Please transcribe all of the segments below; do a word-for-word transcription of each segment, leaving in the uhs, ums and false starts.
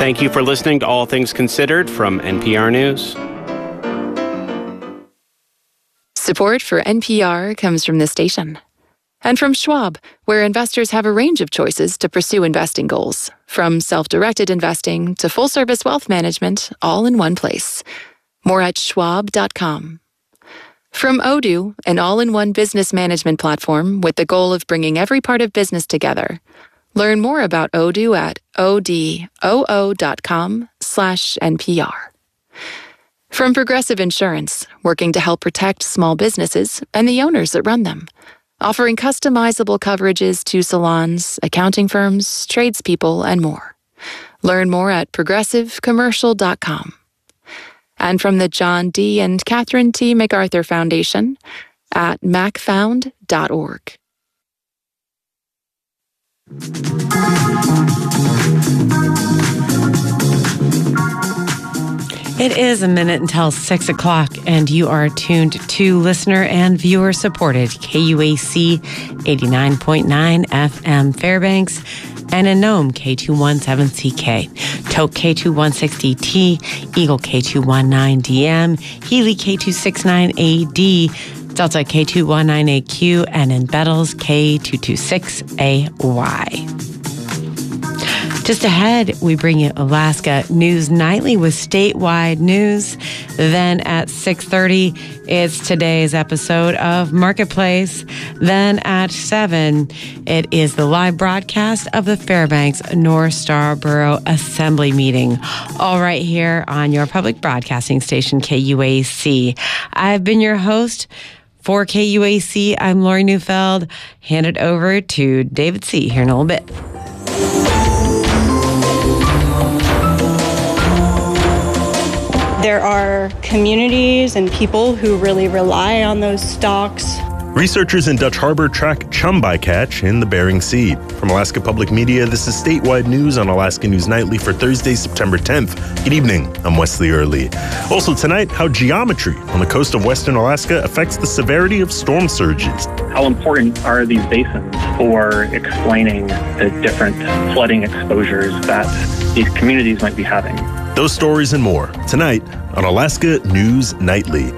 Thank you for listening to All Things Considered from N P R News. Support for N P R comes from this station. And from Schwab, where investors have a range of choices to pursue investing goals, from self-directed investing to full-service wealth management, all in one place. More at schwab dot com. From Odoo, an all-in-one business management platform with the goal of bringing every part of business together. Learn more about Odoo at odoo dot com slash N P R. From Progressive Insurance, working to help protect small businesses and the owners that run them. Offering customizable coverages to salons, accounting firms, tradespeople, and more. Learn more at progressive commercial dot com. And from the John D. and Catherine T. MacArthur Foundation at mac found dot org. It is a minute until six o'clock, and you are tuned to listener and viewer supported K U A C eighty-nine point nine F M Fairbanks, and in Nome K two seventeen C K, Toke K two sixty T, Eagle K two nineteen D M, Healy K two sixty-nine A D, Delta K two nineteen A Q, and in Bettles K two twenty-six A Y. Just ahead, we bring you Alaska News Nightly with statewide news. Then at six thirty, it's today's episode of Marketplace. Then at seven, it is the live broadcast of the Fairbanks North Star Borough Assembly meeting, all right here on your public broadcasting station, K U A C. I've been your host for K U A C. I'm Lori Neufeld. Hand it over to David C. here in a little bit. There are communities and people who really rely on those stocks. Researchers in Dutch Harbor track chum bycatch in the Bering Sea. From Alaska Public Media, this is statewide news on Alaska News Nightly for Thursday, September tenth. Good evening, I'm Wesley Early. Also tonight, how geometry on the coast of western Alaska affects the severity of storm surges. How important are these basins for explaining the different flooding exposures that these communities might be having? Those stories and more tonight on Alaska News Nightly.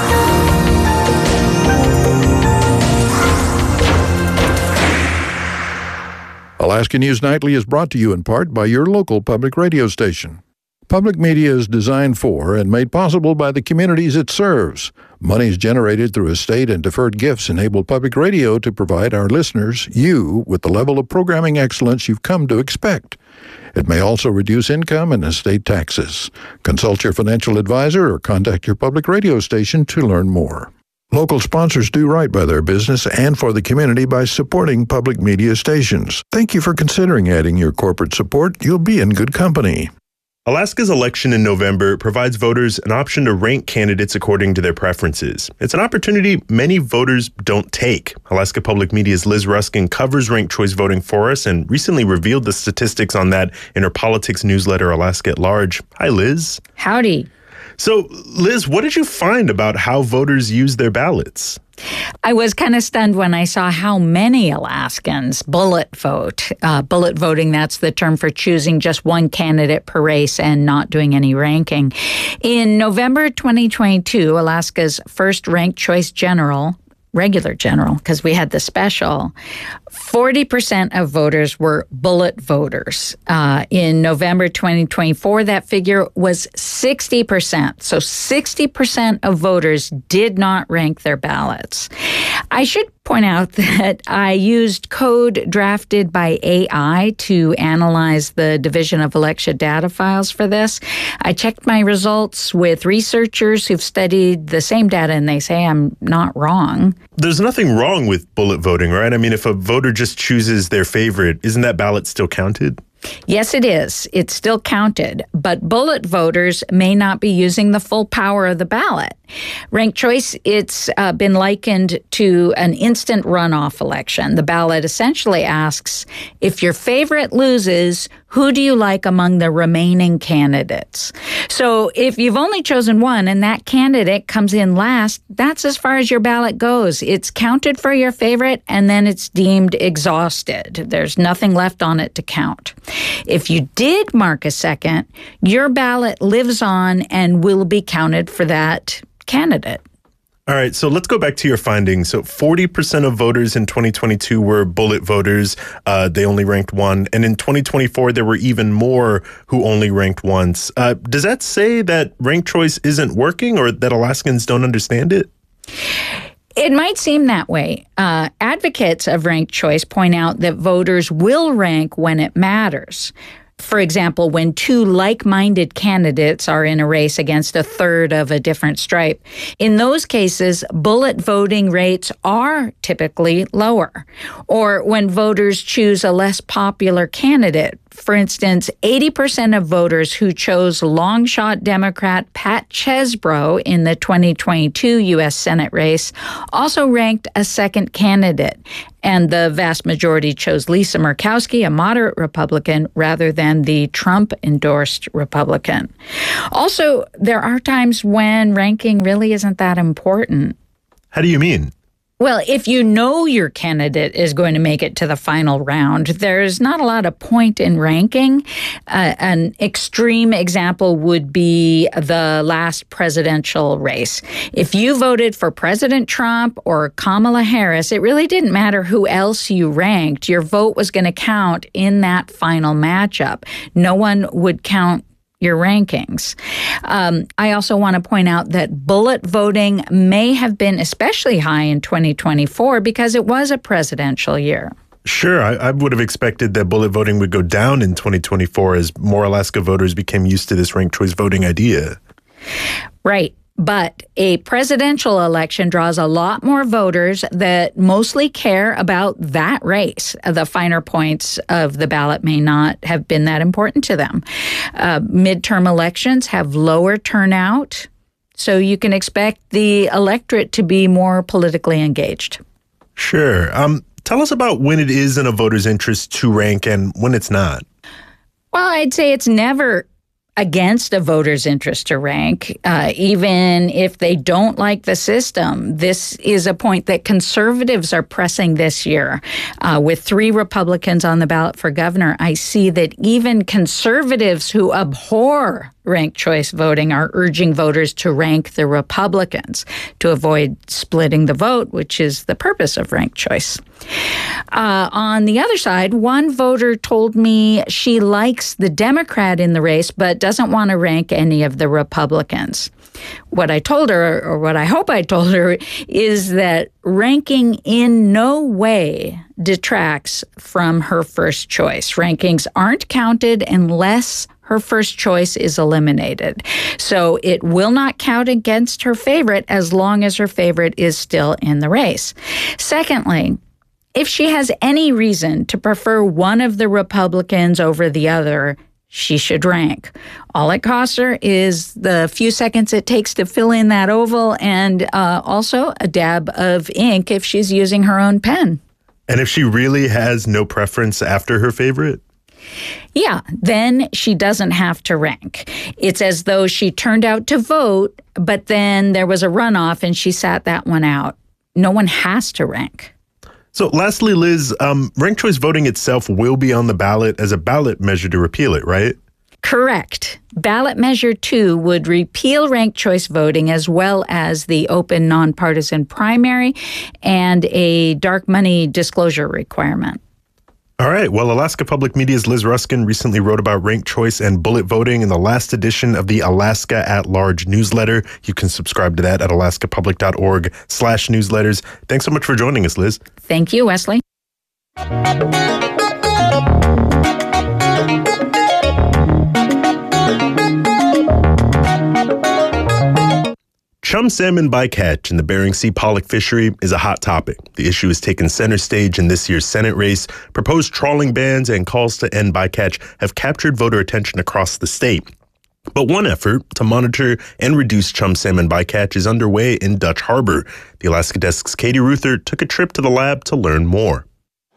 Alaska News Nightly is brought to you in part by your local public radio station. Public media is designed for and made possible by the communities it serves. Monies generated through estate and deferred gifts enable public radio to provide our listeners, you, with the level of programming excellence you've come to expect. It may also reduce income and estate taxes. Consult your financial advisor or contact your public radio station to learn more. Local sponsors do right by their business and for the community by supporting public media stations. Thank you for considering adding your corporate support. You'll be in good company. Alaska's election in November provides voters an option to rank candidates according to their preferences. It's an opportunity many voters don't take. Alaska Public Media's Liz Ruskin covers ranked choice voting for us and recently revealed the statistics on that in her politics newsletter, Alaska at Large. Hi, Liz. Howdy. So, Liz, what did you find about how voters use their ballots? I was kind of stunned when I saw how many Alaskans bullet vote. Uh, bullet voting, that's the term for choosing just one candidate per race and not doing any ranking. In November twenty twenty-two, Alaska's first ranked choice general, regular general, because we had the special, forty percent of voters were bullet voters. Uh, in November twenty twenty-four, that figure was sixty percent. So sixty percent of voters did not rank their ballots. I should point out that I used code drafted by A I to analyze the Division of Election data files for this. I checked my results with researchers who've studied the same data, and they say I'm not wrong. There's nothing wrong with bullet voting, right? I mean, if a voter just chooses their favorite, isn't that ballot still counted? Yes, it is. It's still counted, but bullet voters may not be using the full power of the ballot. Ranked choice, it's uh, been likened to an instant runoff election. The ballot essentially asks, if your favorite loses, Who do you like among the remaining candidates? So if you've only chosen one and that candidate comes in last, that's as far as your ballot goes. It's counted for your favorite and then it's deemed exhausted. There's nothing left on it to count. If you did mark a second, your ballot lives on and will be counted for that candidate. All right, so let's go back to your findings. So forty percent of voters in twenty twenty-two were bullet voters. Uh, they only ranked one. And in twenty twenty-four, there were even more who only ranked once. Uh, does that say that ranked choice isn't working or that Alaskans don't understand it? It might seem that way. Uh, advocates of ranked choice point out that voters will rank when it matters. For example, when two like-minded candidates are in a race against a third of a different stripe. In those cases, bullet voting rates are typically lower. Or when voters choose a less popular candidate. For instance, eighty percent of voters who chose long-shot Democrat Pat Chesbrough in the twenty twenty-two U S Senate race also ranked a second candidate. And the vast majority chose Lisa Murkowski, a moderate Republican, rather than the Trump-endorsed Republican. Also, there are times when ranking really isn't that important. How do you mean? Well, if you know your candidate is going to make it to the final round, there's not a lot of point in ranking. Uh, an extreme example would be the last presidential race. If you voted for President Trump or Kamala Harris, it really didn't matter who else you ranked. Your vote was going to count in that final matchup. No one would count your rankings. Um, I also want to point out that bullet voting may have been especially high in twenty twenty-four because it was a presidential year. Sure, I, I would have expected that bullet voting would go down in twenty twenty-four as more Alaska voters became used to this ranked choice voting idea. Right. But a presidential election draws a lot more voters that mostly care about that race. The finer points of the ballot may not have been that important to them. Uh, midterm elections have lower turnout, so you can expect the electorate to be more politically engaged. Sure. Um, tell us about when it is in a voter's interest to rank and when it's not. Well, I'd say it's never against a voter's interest to rank, uh, even if they don't like the system. This is a point that conservatives are pressing this year. Uh, with three Republicans on the ballot for governor, I see that even conservatives who abhor ranked choice voting are urging voters to rank the Republicans to avoid splitting the vote, which is the purpose of ranked choice. Uh, on the other side, one voter told me she likes the Democrat in the race, but doesn't want to rank any of the Republicans. What I told her, or what I hope I told her, is that ranking in no way detracts from her first choice. Rankings aren't counted unless her first choice is eliminated. So it will not count against her favorite as long as her favorite is still in the race. Secondly, if she has any reason to prefer one of the Republicans over the other, she should rank. All it costs her is the few seconds it takes to fill in that oval and uh, also a dab of ink if she's using her own pen. And if she really has no preference after her favorite? Yeah, then she doesn't have to rank. It's as though she turned out to vote, but then there was a runoff and she sat that one out. No one has to rank. So lastly, Liz, um, ranked choice voting itself will be on the ballot as a ballot measure to repeal it, right? Correct. Ballot Measure two would repeal ranked choice voting as well as the open nonpartisan primary and a dark money disclosure requirement. All right. Well, Alaska Public Media's Liz Ruskin recently wrote about ranked choice and bullet voting in the last edition of the Alaska at Large newsletter. You can subscribe to that at alaskapublic.org slash newsletters. Thanks so much for joining us, Liz. Thank you, Wesley. Chum salmon bycatch in the Bering Sea pollock fishery is a hot topic. The issue has taken center stage in this year's Senate race. Proposed trawling bans and calls to end bycatch have captured voter attention across the state. But one effort to monitor and reduce chum salmon bycatch is underway in Dutch Harbor. The Alaska Desk's Katie Ruther took a trip to the lab to learn more.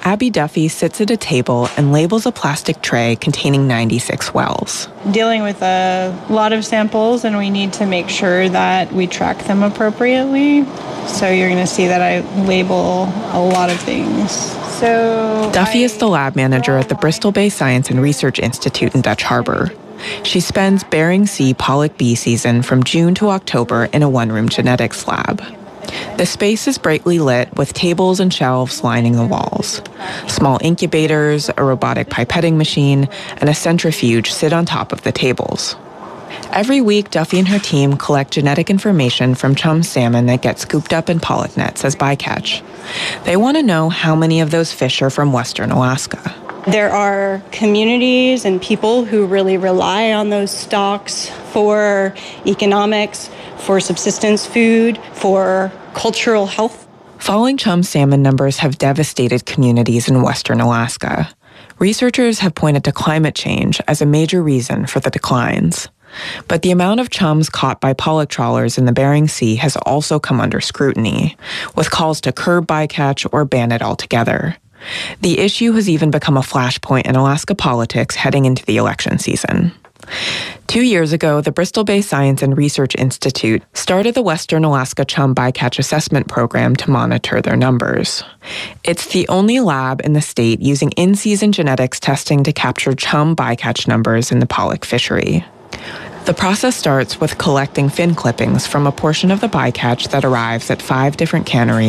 Abby Duffy sits at a table and labels a plastic tray containing ninety-six wells. Dealing with a lot of samples, and we need to make sure that we track them appropriately. So you're going to see that I label a lot of things. So Duffy I is the lab manager at the Bristol Bay Science and Research Institute in Dutch Harbor. She spends Bering Sea pollock bee season from June to October in a one-room genetics lab. The space is brightly lit with tables and shelves lining the walls. Small incubators, a robotic pipetting machine, and a centrifuge sit on top of the tables. Every week, Duffy and her team collect genetic information from chum salmon that get scooped up in pollock nets as bycatch. They want to know how many of those fish are from western Alaska. There are communities and people who really rely on those stocks for economics, for subsistence food, for cultural health. Falling chum salmon numbers have devastated communities in western Alaska. Researchers have pointed to climate change as a major reason for the declines. But the amount of chums caught by pollock trawlers in the Bering Sea has also come under scrutiny, with calls to curb bycatch or ban it altogether. The issue has even become a flashpoint in Alaska politics heading into the election season. Two years ago, the Bristol Bay Science and Research Institute started the Western Alaska Chum Bycatch Assessment Program to monitor their numbers. It's the only lab in the state using in-season genetics testing to capture chum bycatch numbers in the pollock fishery. The process starts with collecting fin clippings from a portion of the bycatch that arrives at five different canneries